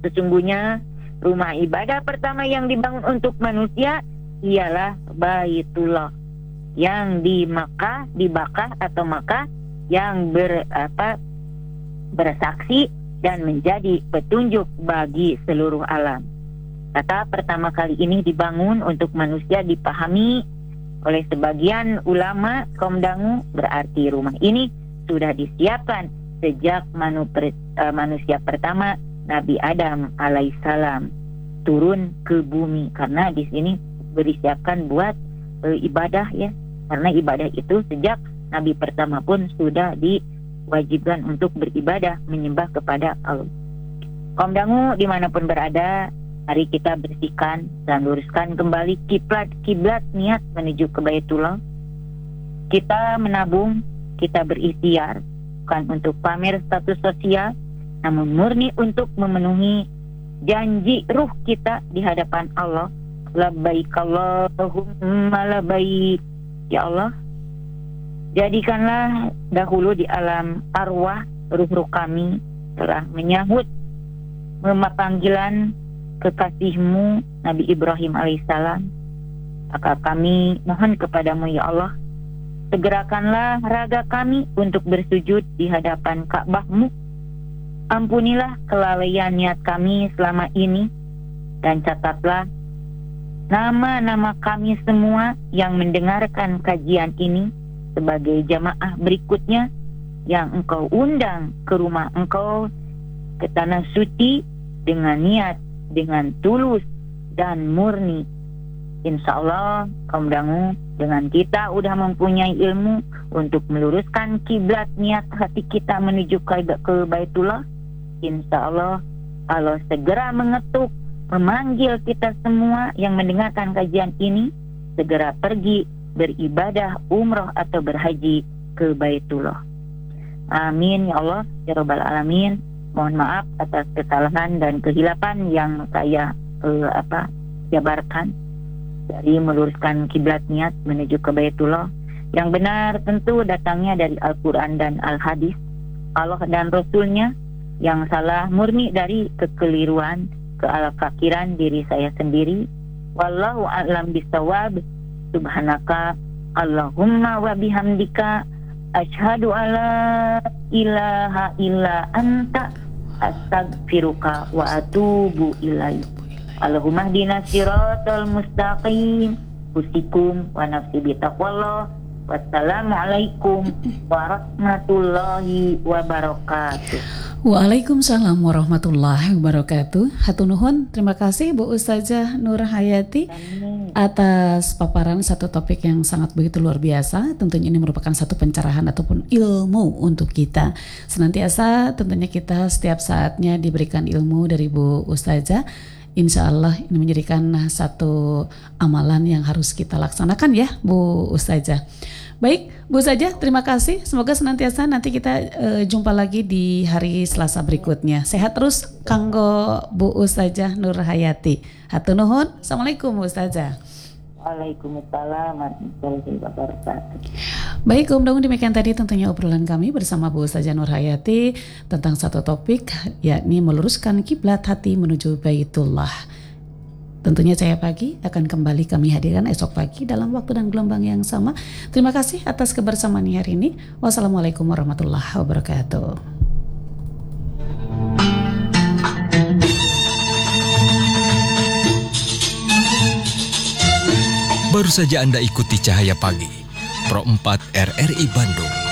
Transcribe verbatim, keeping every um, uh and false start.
Sesungguhnya rumah ibadah pertama yang dibangun untuk manusia ialah Baitullah yang di Makkah, di Bakah atau Makkah, yang ber, apa, bersaksi dan menjadi petunjuk bagi seluruh alam. Kata pertama kali ini dibangun untuk manusia dipahami oleh sebagian ulama kaum dangu, berarti rumah ini sudah disiapkan sejak manu per, uh, manusia pertama Nabi Adam alaihissalam turun ke bumi, karena di sini disiapkan buat uh, ibadah ya, karena ibadah itu sejak Nabi pertama pun sudah diwajibkan untuk beribadah menyembah kepada Allah. Kaum dangu dimanapun berada, mari kita bersihkan dan luruskan kembali kiblat kiblat niat menuju ke Baitullah. Kita menabung, kita berikhtiar bukan untuk pamer status sosial, namun murni untuk memenuhi janji ruh kita di hadapan Allah. Labbaik Allahumma labbaik. Ya Allah, jadikanlah dahulu di alam arwah ruh-ruh kami telah menyahut panggilan kekasihmu Nabi Ibrahim alaihissalam. Maka kami mohon kepadamu ya Allah, segerakanlah raga kami untuk bersujud di hadapan Ka'bahmu. Ampunilah kelalaian niat kami selama ini, dan catatlah nama-nama kami semua yang mendengarkan kajian ini sebagai jamaah berikutnya yang engkau undang ke rumah engkau, ke tanah suci dengan niat, dengan tulus dan murni. Insya Allah kaum dangu, dengan kita udah mempunyai ilmu untuk meluruskan kiblat niat hati kita menuju ke, ke Baitullah. Insya Allah Allah segera mengetuk, memanggil kita semua yang mendengarkan kajian ini segera pergi beribadah umroh atau berhaji ke Baitullah. Amin ya Allah ya Rabbal Alamin. Mohon maaf atas kesalahan dan kehilapan yang saya eh, apa jabarkan dari meluruskan kiblat niat menuju ke Baitullah. Yang benar tentu datangnya dari Al-Quran dan Al-Hadis Allah dan Rasulnya. Yang salah murni dari kekeliruan, kealfakiran diri saya sendiri. Wallahu a'lam bisawab. Subhanaka Allahumma wa bihamdika asyhadu alla ilaha illa anta astaghfiruka wa atubu ilaik. Allahumma hdina siratal mustaqim. Usikum wa nafsi bitaqwallah. Wassalamualaikum warahmatullahi wabarakatuh. Waalaikumsalam warahmatullahi wabarakatuh. Hatur nuhun, terima kasih Bu Ustazah Nur Hayati atas paparan satu topik yang sangat begitu luar biasa. Tentunya ini merupakan satu pencerahan ataupun ilmu untuk kita. Senantiasa tentunya kita setiap saatnya diberikan ilmu dari Bu Ustazah. Insya Allah ini menjadikan satu amalan yang harus kita laksanakan ya Bu Ustazah. Baik Bu Ustazah, terima kasih. Semoga senantiasa nanti kita uh, jumpa lagi di hari Selasa berikutnya. Sehat terus kanggo Bu Ustazah Nur Hayati. Hatur nuhun. Assalamualaikum Bu Ustazah. Waalaikumsalam warahmatullahi wabarakatuh. Baik, Om Daung, demikian tadi tentunya obrolan kami bersama Bu Ustazah Nur Hayati tentang satu topik, yakni meluruskan kiblat hati menuju Baitullah. Tentunya saya pagi akan kembali kami hadirkan esok pagi dalam waktu dan gelombang yang sama. Terima kasih atas kebersamaan hari ini. Wassalamualaikum warahmatullahi wabarakatuh. Baru saja Anda ikuti Cahaya Pagi, Pro empat R R I Bandung.